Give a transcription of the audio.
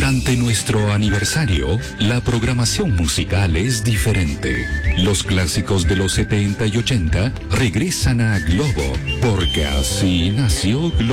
Durante nuestro aniversario, la programación musical es diferente. Los clásicos de los 70 y 80 regresan a Globo, porque así nació Globo.